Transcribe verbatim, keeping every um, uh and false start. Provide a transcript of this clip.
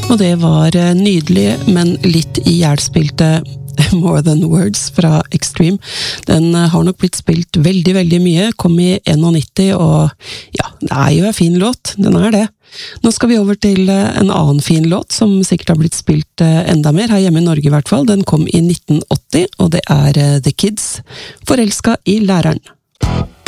Og det var nydelig, men litt ihjelspilte More Than Words fra Extreme. Den har nok blitt spilt veldig, veldig mye, kom i nittien, og ja, det er jo en fin låt, den er det. Nå skal vi over til en annen fin låt, som sikkert har blitt spilt enda mer, her hjemme i Norge i hvert fall. Den kom i nitten åtti, og det er The Kids, Forelska i læreren.